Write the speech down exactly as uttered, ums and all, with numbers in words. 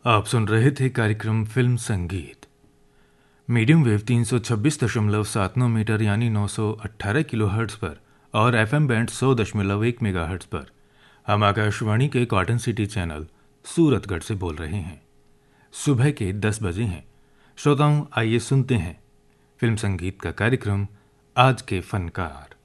आप सुन रहे थे कार्यक्रम फिल्म संगीत। मीडियम वेव तीन सौ छब्बीस दशमलव सात नौ मीटर यानी नौ सौ अट्ठारह किलो हर्ट्ज पर और एफएम बैंड सौ दशमलव एक मेगा हर्ट्ज पर हम आकाशवाणी के कॉटन सिटी चैनल सूरतगढ़ से बोल रहे हैं। सुबह के दस बजे हैं। श्रोताओं, आइए सुनते हैं फिल्म संगीत का कार्यक्रम आज के फनकार।